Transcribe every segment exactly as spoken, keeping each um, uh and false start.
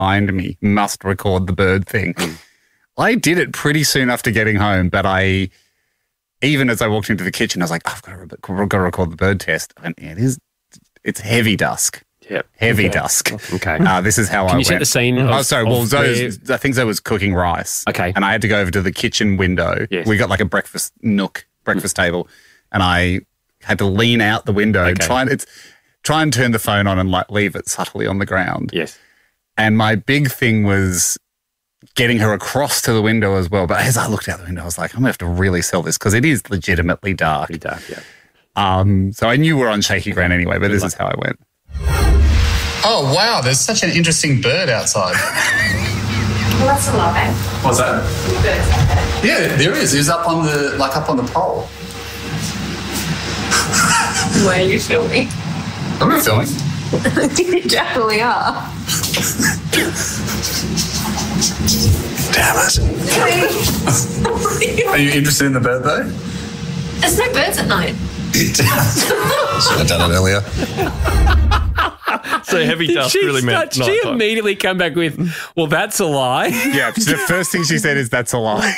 behind me must record the bird thing. I did it pretty soon after getting home, but I, even as I walked into the kitchen, I was like, oh, I've got to, I've got to record the bird test. And it is, it's heavy dusk. Yep. Heavy okay. dusk. Okay. Uh, this is how Can I you set went. the scene? Of, oh, sorry. Well, Zoe, where... I think Zoe was cooking rice. Okay. And I had to go over to the kitchen window. Yes. We got like a breakfast nook, breakfast mm. table, and I had to lean out the window, okay. try and it's try and turn the phone on and like leave it subtly on the ground. Yes. And my big thing was getting her across to the window as well. But as I looked out the window, I was like, I'm going to have to really sell this because it is legitimately dark. Pretty dark, yeah. Um, so I knew we were on shaky ground anyway, but Good this luck. is how I went. Oh, wow, there's such an interesting bird outside. Well, that's a lot, eh? What's that? Birds. Yeah, there is. He's up on the, like up on the pole. Where are you filming? I'm not filming. You definitely are. Damn it. Are you interested in the bird, though? There's no birds at night. Should have done it earlier. So heavy Did dust she really meant start, night She time. immediately come back with, well, that's a lie. Yeah, the first thing she said is, that's a lie.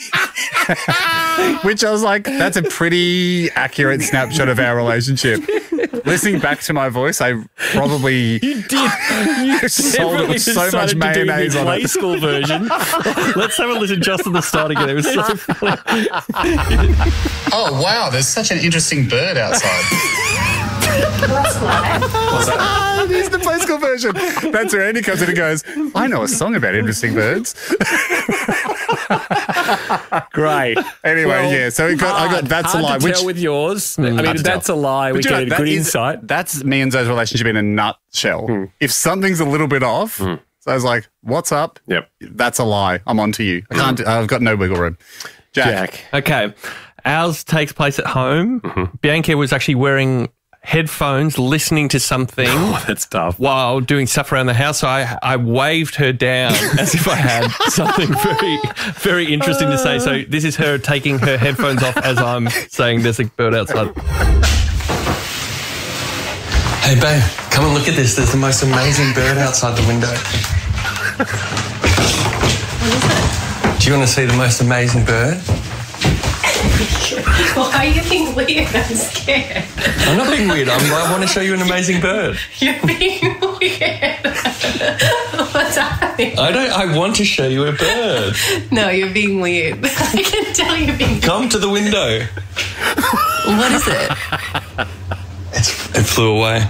Which I was like, that's a pretty accurate snapshot of our relationship. Listening back to my voice, I probably You did. You sold it with so much mayonnaise on play it. school version. Let's have a listen just at the start again. It was so funny. Oh, wow, there's such an interesting bird outside. Well, that's a lie. What's that? Ah, this is the play school version. That's where Andy comes in and goes, I know a song about interesting birds. Great. Anyway, Well, yeah, so we got, I got that's hard a lie. to Which tell with yours. I mean, Hard if to that's tell. a lie, we But you know, get a that good is- insight. That's me and Zoe's relationship in a nutshell. If something's a little bit off, so I was like, what's up? Yep. That's a lie. I'm on to you. I can't, I've got no wiggle room. Jack. Jack. Okay. Ours takes place at home. Mm-hmm. Bianca was actually wearing headphones, listening to something. Oh, that's tough. While doing stuff around the house. So I, I waved her down as if I had something very, very interesting to say. So this is her taking her headphones off as I'm saying there's a bird outside. Hey, babe, come and look at this. There's the most amazing bird outside the window. What is it? Do you want to see the most amazing bird? Why are you being weird? I'm scared. I'm not being weird. I'm, I want to show you an amazing bird. You're being weird. What's happening? I don't. I want to show you a bird. No, you're being weird. I can tell you're being Come to the window. What is it? It's, it flew away.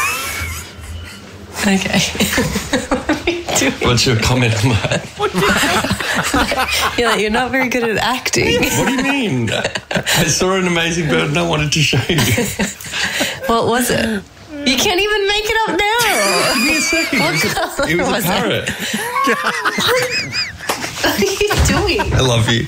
Okay. What are you doing? What's your comment on that? You're, like, you're not very good at acting. What do you mean? I saw an amazing bird and I wanted to show you. What was it? You can't even make it up now. Give me a second. What It was a, colour it was was a parrot. What are you doing? I love you.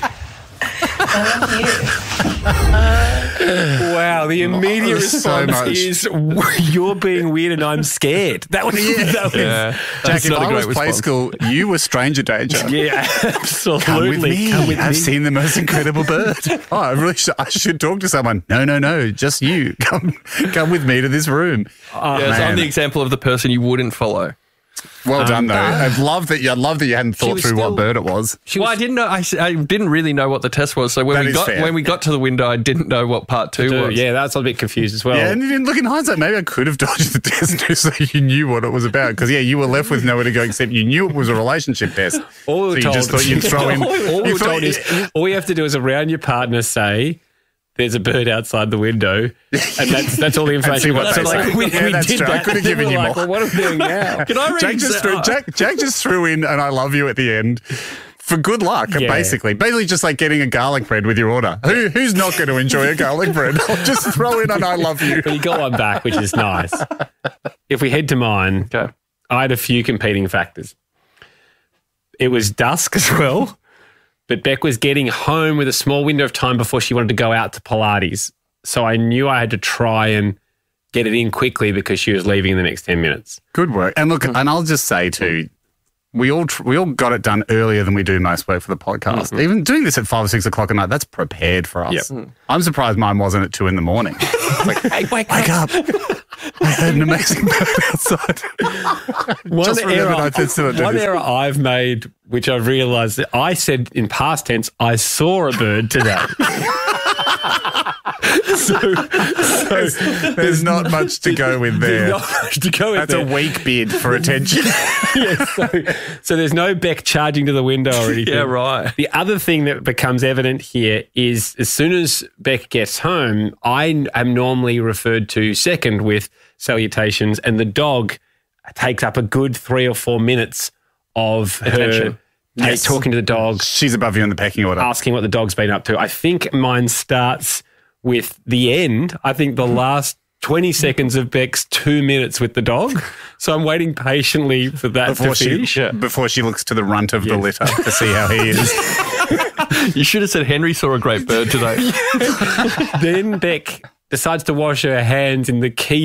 Wow, the immediate Oh, so response much. is, you're being weird and I'm scared. That was, that was Yeah. Jack, That's if not a I great was play response. school, you were stranger danger. yeah, absolutely. Come with me. Come with I've me. seen the most incredible bird. Oh, I really should, I should talk to someone. No, no, no, just you. Come, come with me to this room. Oh, Yeah, so man. I'm the example of the person you wouldn't follow. Well done, though. but- I'd love that. You, I love that you hadn't thought was through still- what bird it was. She well, was- I didn't know. I, s- I didn't really know what the test was. So when That we is got fair. when we got to the window, I didn't know what part two Dude, was. yeah, that's a bit confused as well. Yeah, and then look in hindsight, maybe I could have dodged the test just so you knew what it was about. Because yeah, you were left with nowhere to go except you knew it was a relationship test. All we so were you told, just thought you'd throw in. all, all we you were thought told you- is all you have to do is around your partner say, "There's a bird outside the window," and that's that's all the information. see we what got. they So like say. we, Yeah, we that's did true. I that. could have and then given we're you like, more. Well, what are we doing now? Can I read? Jack just threw Jack, Jack just threw in and I love you at the end for good luck, Yeah. basically. Basically just like getting a garlic bread with your order. Who Who's not going to enjoy a garlic bread? I'll just throw in and I love you. But you got one back, which is nice. If we head to mine, Okay. I had a few competing factors. It was dusk as well, but Beck was getting home with a small window of time before she wanted to go out to Pilates. So I knew I had to try and get it in quickly because she was leaving in the next ten minutes. Good work. And look, and I'll just say too, we all tr- we all got it done earlier than we do most work for the podcast. Mm-hmm. Even doing this at five or six o'clock at night, that's prepared for us. Yep. I'm surprised mine wasn't at two in the morning. It's like, hey, wake, wake up. I heard an amazing bird outside. One Just remembered error, I did still do one this. error I've made, which I've realised that I said in past tense, I saw a bird today. so, so There's not much to go with there. not much to go with That's there. a weak bid for attention. Yeah, so, so there's no Beck charging to the window or anything. Yeah, right. The other thing that becomes evident here is as soon as Beck gets home, I am normally referred to second with salutations, and the dog takes up a good three or four minutes of her Attention. ta- Yes. talking to the dog, She's above you in the pecking order. asking what the dog's been up to. I think mine starts with the end. I think the last twenty seconds of Beck's two minutes with the dog. So I'm waiting patiently for that Before to she, finish. before she looks to the runt of the Yes. litter to see how he is. You should have said Henry saw a great bird today. Then Beck decides to wash her hands in the key